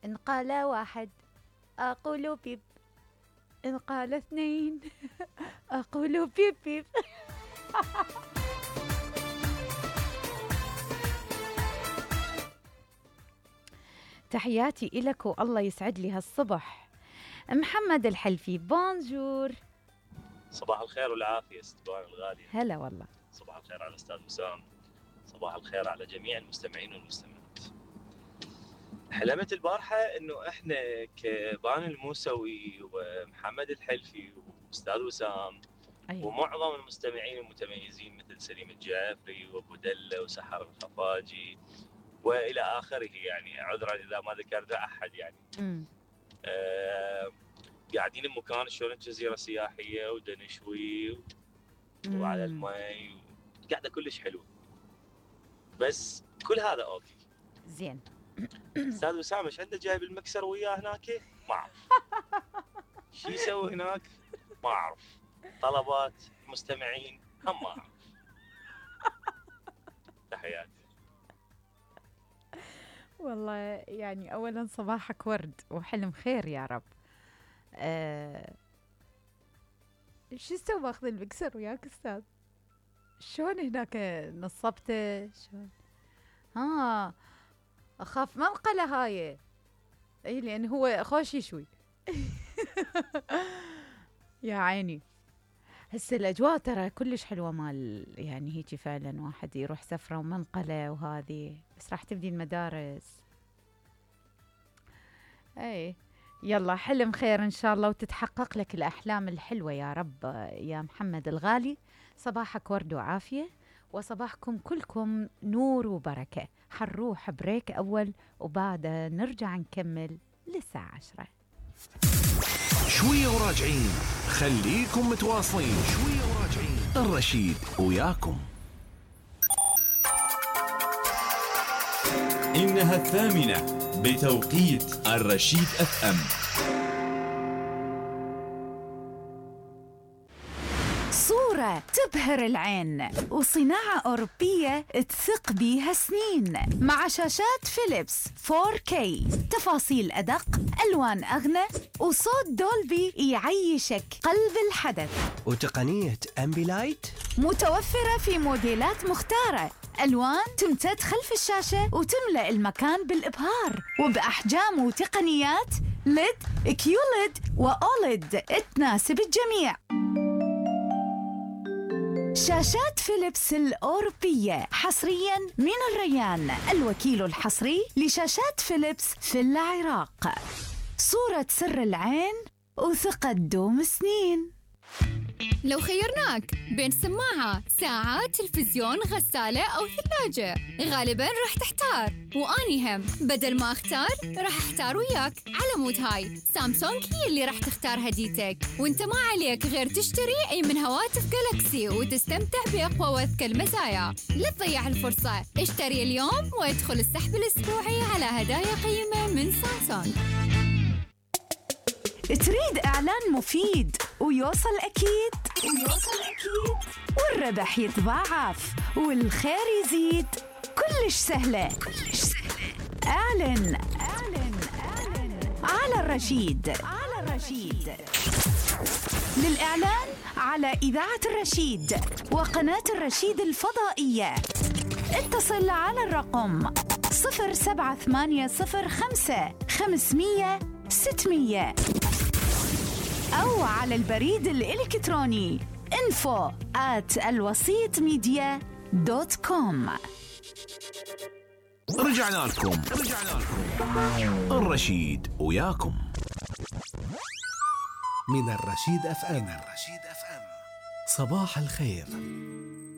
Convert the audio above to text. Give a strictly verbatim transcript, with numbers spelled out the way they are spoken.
إن قال واحد أقول بيب، إن قال اثنين أقول بيب بيب. تحياتي إلك والله يسعد لي هالصبح. محمد الحلفي بونجور. صباح الخير والعافية استبان الغالية. هلا والله. صباح الخير على الأستاذ وسام، صباح الخير على جميع المستمعين والمستمعات. حلمت البارحة إنه إحنا كبان الموسوي ومحمد الحلفي وأستاذ وسام أيوة. ومعظم المستمعين المتميزين مثل سليم الجعفري وأبو دلة وسحر الخفاجي وإلى آخره، يعني عذرا إذا ما ذكرت أحد يعني. آه قاعدين بمكان شلون جزيرة سياحية ودنشوي و... وعلى المي، قاعدة كلش حلوة، بس كل هذا أوكي زين. أستاذ وسام ايش عنده جايب المكسر وياه هناك؟ ما أعرف. شو يسوي هناك؟ ما أعرف. طلبات مستمعين هم ما أعرف. تحياتي. والله يعني أولا صباحك ورد وحلم خير يا رب. أه... شو سوى أخذ المكسر وياك أستاذ؟ شلون هناك نصبته؟ شلون؟ ها أخاف منقلة هاي. أي لأن هو خوش يشوي. يا عيني. هسه الأجواء ترى كلش حلوة مال يعني هيك فعلا واحد يروح سفرة ومنقلة وهذه، بس راح تبدي المدارس. أي يلا حلم خير إن شاء الله وتتحقق لك الأحلام الحلوة يا رب يا محمد الغالي. صباحك ورد وعافية وصباحكم كلكم نور وبركة. حنروح بريك أول وبعد نرجع نكمل للساعة عشرة. شوية وراجعين، خليكم متواصلين. شوية وراجعين، الرشيد وياكم. إنها الثامنة بتوقيت الرشيد اف ام. صورة تبهر العين وصناعة أوروبية تثق بيها سنين، مع شاشات فيليبس فور كي، تفاصيل أدق، ألوان أغنى، وصوت دولبي يعيشك قلب الحدث، وتقنية أمبيلايت متوفرة في موديلات مختارة، ألوان تمتد خلف الشاشة وتملأ المكان بالإبهار، وبأحجام وتقنيات ليد، كيوليد، وأوليد تناسب الجميع. شاشات فيليبس الأوروبية حصرياً من الريان، الوكيل الحصري لشاشات فيليبس في العراق. صورة سر العين وثقة دوم سنين. لو خيرناك بين سماعة، ساعة، تلفزيون، غسالة أو ثلاجة، غالباً راح تحتار، وأني هم بدل ما أختار راح أحتار وياك. على مود هاي سامسونج هي اللي راح تختار هديتك، وانت ما عليك غير تشتري أي من هواتف جالاكسي وتستمتع بأقوى واذكى المزايا. لا تضيع الفرصة، اشتري اليوم وادخل السحب الأسبوعي على هدايا قيمة من سامسونج. تريد إعلان مفيد ويوصل أكيد ويوصل أكيد والربح يتضاعف والخير يزيد؟ كلش سهلة كلش سهلة. أعلن أعلن أعلن على الرشيد على الرشيد. للإعلان على إذاعة الرشيد وقناة الرشيد الفضائية اتصل على الرقم صفر سبعة ثمانية صفر خمسة خمسمية ستمية أو على البريد الإلكتروني info at الوسيط ميديا دوت كوم. رجعنا لكم رجعنا لكم الرشيد وياكم من الرشيد اف ام. صباح الخير.